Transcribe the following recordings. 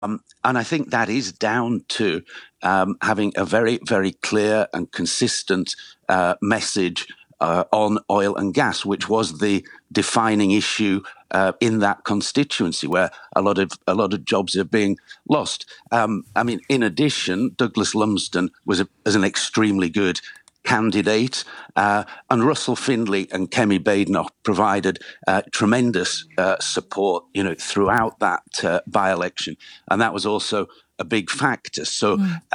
And I think that is down to having a very, very clear and consistent message on oil and gas, which was the defining issue in that constituency, where a lot of jobs are being lost. I mean, in addition, Douglas Lumsden was an extremely good candidate, and Russell Findlay and Kemi Badenoch provided tremendous support, throughout that by-election, and that was also a big factor. So,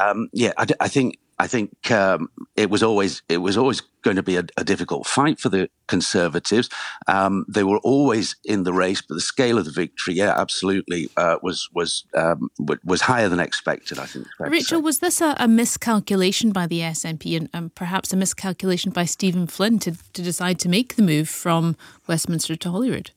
I think it was always going to be a difficult fight for the Conservatives. They were always in the race, but the scale of the victory, absolutely, was higher than expected, I think. Rachel, was this a miscalculation by the SNP and perhaps a miscalculation by Stephen Flynn to decide to make the move from Westminster to Holyrood?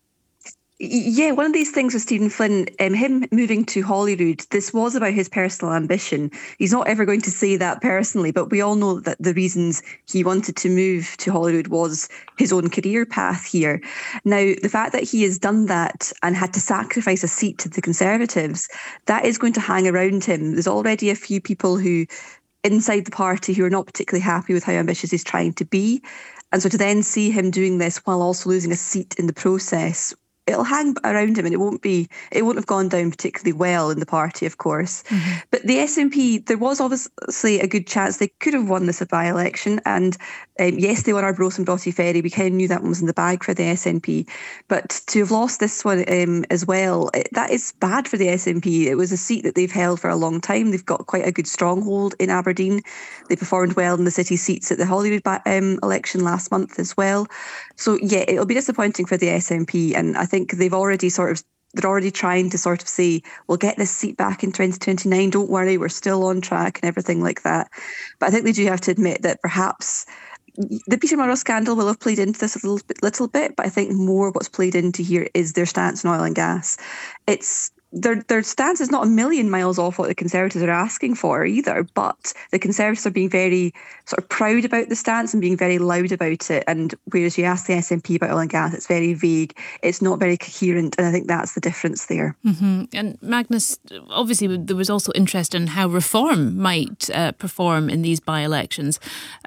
Yeah, one of these things with Stephen Flynn, him moving to Holyrood, this was about his personal ambition. He's not ever going to say that personally, but we all know that the reasons he wanted to move to Holyrood was his own career path here. Now, the fact that he has done that and had to sacrifice a seat to the Conservatives, that is going to hang around him. There's already a few people inside the party who are not particularly happy with how ambitious he's trying to be. And so to then see him doing this while also losing a seat in the process, it'll hang around him, and it won't have gone down particularly well in the party, of course. Mm-hmm. But the SNP, there was obviously a good chance they could have won this by-election. And yes, they won Arbroath and Broughty Ferry. We kind of knew that one was in the bag for the SNP. But to have lost this one as well, that is bad for the SNP. It was a seat that they've held for a long time. They've got quite a good stronghold in Aberdeen. They performed well in the city seats at the Holyrood election last month as well. So yeah, it'll be disappointing for the SNP, and I think they're already trying to sort of say, we'll get this seat back in 2029, don't worry, we're still on track and everything like that. But I think they do have to admit that perhaps the Peterborough scandal will have played into this a little bit, but I think more what's played into here is their stance on oil and gas. Their stance is not a million miles off what the Conservatives are asking for either, but the Conservatives are being very sort of proud about the stance and being very loud about it. And whereas you ask the SNP about oil and gas, it's very vague. It's not very coherent. And I think that's the difference there. Mm-hmm. And Magnus, obviously there was also interest in how Reform might perform in these by-elections.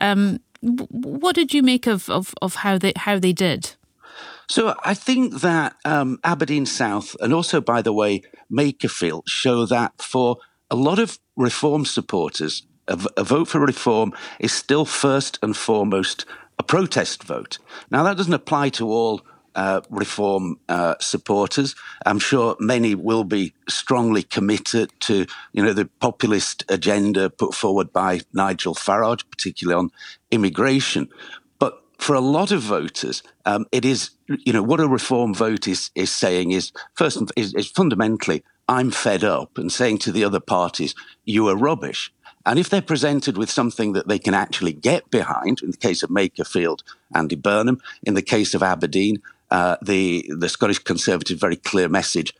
What did you make of how they did? So I think that Aberdeen South, and also, by the way, Makerfield, show that for a lot of Reform supporters, a vote for Reform is still first and foremost a protest vote. Now, that doesn't apply to all Reform supporters. I'm sure many will be strongly committed to, the populist agenda put forward by Nigel Farage, particularly on immigration. For a lot of voters, it is, what a Reform vote is saying is fundamentally, I'm fed up, and saying to the other parties, you are rubbish. And if they're presented with something that they can actually get behind, in the case of Makerfield, Andy Burnham, in the case of Aberdeen, the Scottish Conservative very clear message